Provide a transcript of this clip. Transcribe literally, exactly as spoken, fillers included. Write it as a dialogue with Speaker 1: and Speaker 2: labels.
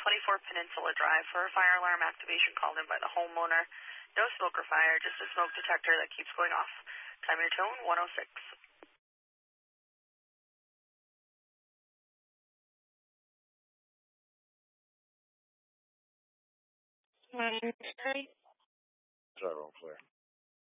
Speaker 1: twenty-four Peninsula Drive for a fire alarm activation called in by the homeowner. No smoke or fire, just a smoke detector that keeps going off. Time your tone, one oh six.
Speaker 2: Drive on clear.